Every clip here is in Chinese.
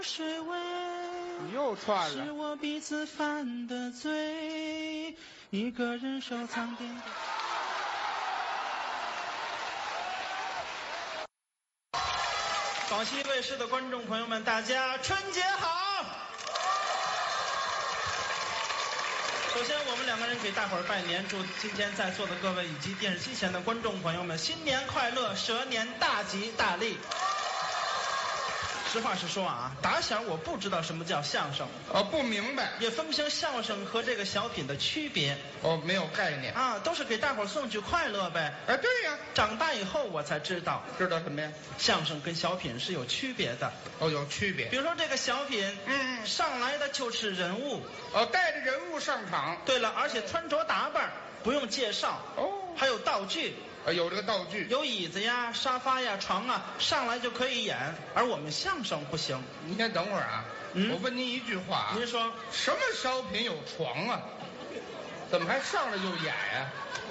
水味， 你又串了。 是我彼此犯的罪，一个人收藏点点。广西卫视的观众朋友们，大家春节好！首先，我们两个人给大伙儿拜年，祝今天在座的各位以及电视机前的观众朋友们新年快乐，蛇年大吉大利。实话实说啊，打小我不知道什么叫相声， 不明白， 也分不清相声和这个小品的区别。 没有概念啊，都是给大伙儿送去快乐呗。 哎，对呀， 长大以后我才知道什么呀？ 相声跟小品是有区别的。 有区别。 比如说这个小品，上来的就是人物， 带着人物上场。 对了，而且穿着打扮不用介绍，还有道具。 有这个道具， 有椅子呀、沙发呀、床啊，上来就可以演。而我们相声不行。 您先等会儿啊，我问您一句话啊， 您说什么小品有床啊？怎么还上来就演呀？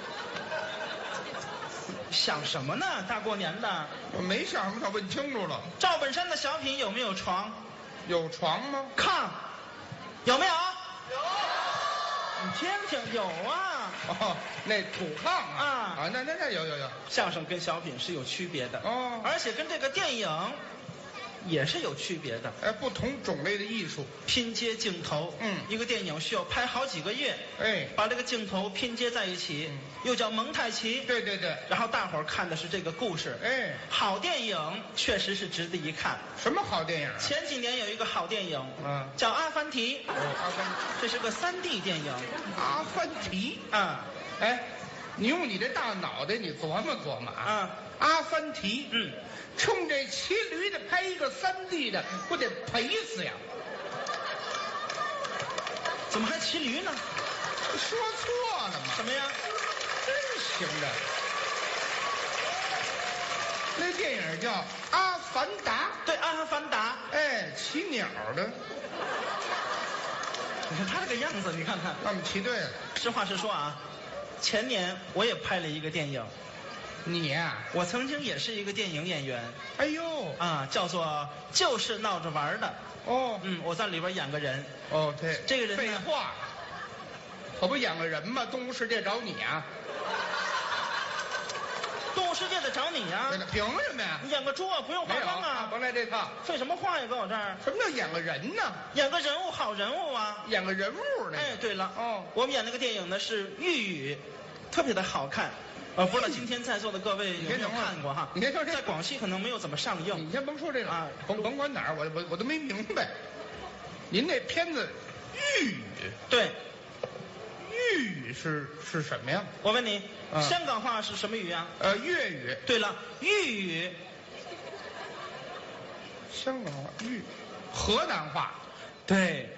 想什么呢？大过年的， 我没想什么，他问清楚了。 赵本山的小品有没有床？ 有床吗？ 炕有没有？有。你听听，有啊。 那土炕啊，那有。 相声跟小品是有区别的而且跟这个电影也是有区别的。 不同种类的艺术， 拼接镜头，一个电影需要拍好几个月，把这个镜头拼接在一起，又叫蒙太奇。 对。 然后大伙儿看的是这个故事，好电影确实是值得一看。 什么好电影啊？ 前几年有一个好电影，叫《阿凡提》。 阿凡提， 这是个3D 电影。 阿凡提啊， 你用你这大脑袋，你琢磨琢磨啊。阿凡提，冲这骑驴的拍一个3D 的，不得赔死呀？ 怎么还骑驴呢？ 说错了吗？ 什么呀？ 真行的。那电影叫《阿凡达》。 对，《阿凡达》。 骑鸟的。 你看他这个样子，你看看。 他们骑对了。 实话实说啊，前年我也拍了一个电影。 你呀？ 我曾经也是一个电影演员。 哎呦叫做就是闹着玩的。我在里边演个人。 对， 这个人废话，可不演个人吗？动物世界找你啊？ 动物世界得找你呀？ 凭什么呀？ 你演个猪啊，不用化妆啊。 甭来这套。 废什么话呀，搁我这儿？ 什么叫演个人呢？ 演个人物，好人物啊。 演个人物呢？ 对了，我们演那个电影呢是豫语，特别的好看。不知道今天在座的各位有没有看过哈？ 你先说这， 在广西可能没有怎么上映。 你先甭说这个甭管哪儿，我都没明白。您那片子豫语， 对， 豫语是什么呀？ 我问你，香港话是什么语啊？ 粤语。 对了，豫语。 香港话河南话。 对。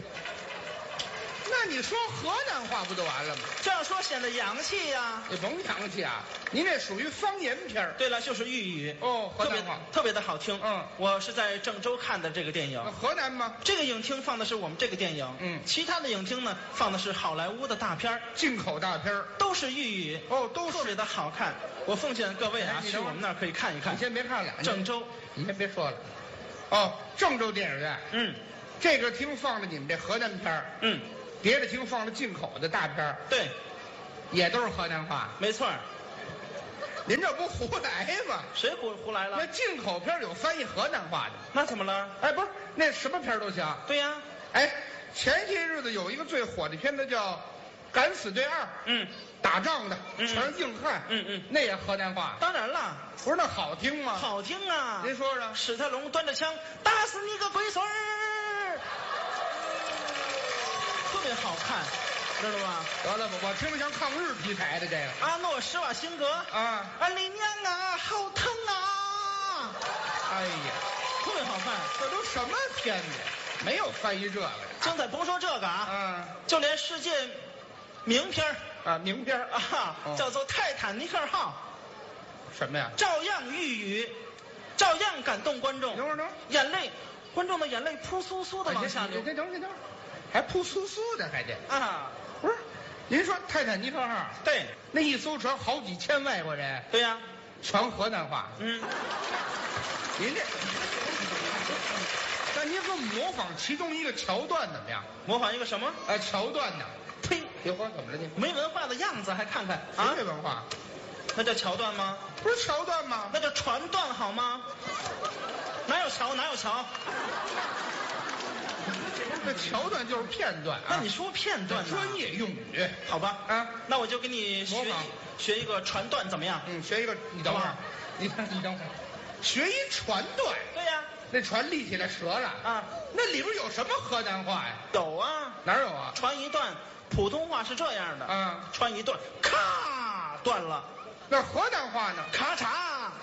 那你说河南话不就完了吗？ 这样说显得洋气呀。 你甭洋气啊，您这属于方言片。 对了，就是豫语。 河南话特别的好听。我是在郑州看的这个电影。 河南吗？ 这个影厅放的是我们这个电影。其他的影厅呢放的是好莱坞的大片， 进口大片， 都是豫语。 都是特别的好看。我奉劝各位去我们那儿可以看一看。 你先别看了， 郑州， 你先别说了。郑州电影院。这个厅放的你们这河南片。别的厅放了进口的大片。 对， 也都是河南话。 没错。 您这不胡来吗？ 谁胡来了？ 那进口片有翻译河南话的。 那怎么了？ 不是，那什么片都行。 对呀。 前些日子有一个最火的片子叫《敢死队2》。打仗的全是硬汉。那也河南话。 当然了。 不是那好听吗？ 好听啊。 您说说。 史泰龙端着枪打死你个龟孙儿。特别好看，知道吗？ 得了吧，我听着像抗日题材的这个。 阿诺·施瓦辛格李娘啊，好疼啊！ 哎呀， 特别好看。 这都什么片子？没有翻译这个。 精彩，甭说这个就连世界名片名片叫做《泰坦尼克号》。 什么呀？ 照样豫语，照样感动观众。 等会儿， 眼泪，观众的眼泪扑簌簌的往下流。 等会儿。还扑簌簌的，还得不是？您说泰坦尼克号？ 对， 那一艘船好几千外国人。 对呀， 全河南话。您这，那您你给我模仿其中一个桥段怎么样？ 模仿一个什么？ 桥段呢？ 呸！ 别慌，怎么了你？ 没文化的样子还看看啊？ 没文化， 那叫桥段吗？ 不是桥段吗？ 那叫传段好吗？哪有桥？哪有桥？ 这桥段就是片段啊。 那你说片段呢？ 专业用语， 好吧？ 啊， 那我就给你学一个传段怎么样？ 学一个，你等会儿，你等会儿，学一传段。 对呀。 那船立起来折了啊？那里边有什么河南话呀？ 有啊。 哪有啊？ 传一段，普通话是这样的啊，传一段，咔断了。 那河南话呢？ 咔嚓，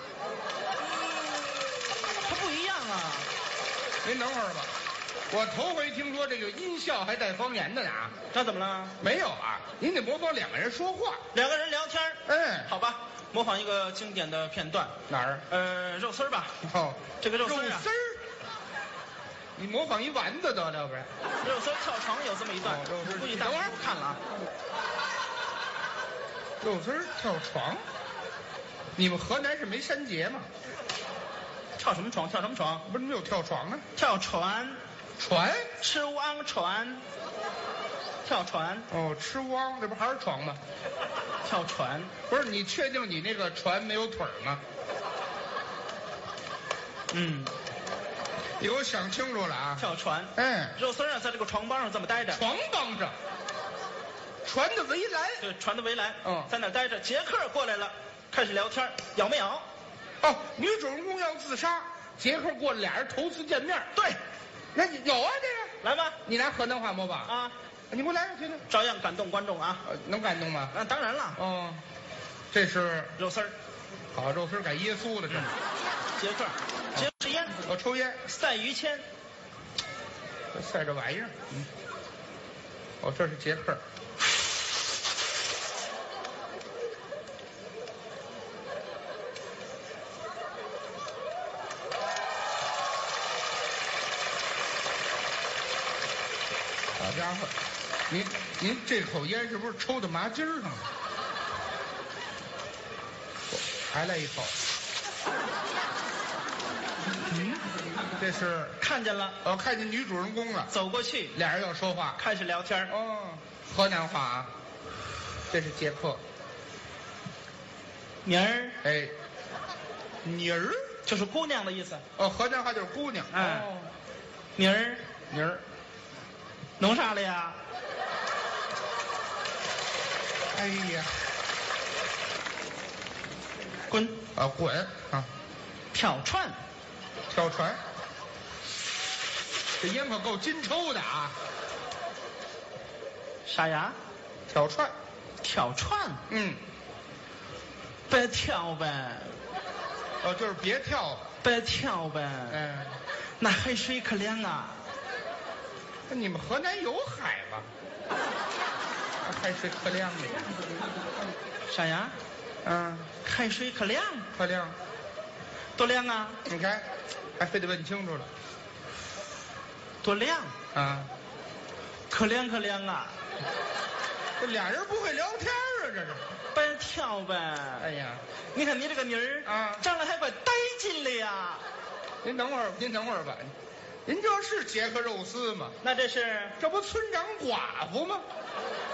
它不一样啊。 您等会儿吧，我头回听说这个音效还带方言的呢。 那怎么了？ 没有啊，您得模仿两个人说话， 两个人聊天。好吧，模仿一个经典的片段。 哪儿？ 肉丝儿吧。 哦， 这个肉丝儿。 你模仿一丸子得了，不是？ 肉丝跳床有这么一段，估计大家都看了啊。 肉丝跳床，你们河南是没山节吗？ 跳什么床？跳什么床？ 不是没有跳床啊？ 跳船。 船？ 吃汪船。跳船。 哦，吃汪，这不还是床吗？ 跳船。 不是，你确定你那个船没有腿吗？你给我想清楚了啊！ 跳船。肉丝啊，在这个床帮上这么待着。 床帮上。船的围栏。 对，船的围栏。在那待着。杰克过来了，开始聊天，咬没咬？ 哦，女主人公要自杀，杰克过来，俩人头次见面。 对， 那你有啊这个？ 来吧， 你拿河南话模仿啊？你给我来，我听听。 照样感动观众啊！ 能感动吗？ 当然了。 哦，这是肉丝儿。 好，肉丝改耶稣了，这是。 杰克是烟。 我抽烟。 赛于谦。 赛这玩意儿。哦，这是杰克。好家伙，您这口烟是不是抽到麻筋上了？还来一口。这是看见了。 看见女主人公了。 走过去， 俩人要说话， 开始聊天。 河南话啊。这是杰克。 妮儿。 妮儿就是姑娘的意思。 河南话就是姑娘。 妮儿。 妮儿。 弄啥了呀？ 哎呀！ 滚！ 滚啊！ 跳船。 跳船。这烟可够金抽的啊！ 啥呀？ 跳船。 跳船。别跳呗。 就是别跳。 别跳呗。那海水可凉啊。 你们河南有海吗？海水可凉了。 啥呀？海水可凉。 可凉。 多凉啊？ 你看，还非得问清楚了。 多凉啊！ 可凉可凉啊！ 这俩人不会聊天啊，这是。 别跳呗！ 哎呀， 你看你这个妮儿啊，长得还怪带劲的呀！ 您等会儿吧。您这是杰克肉丝吗？ 那这不村长寡妇吗？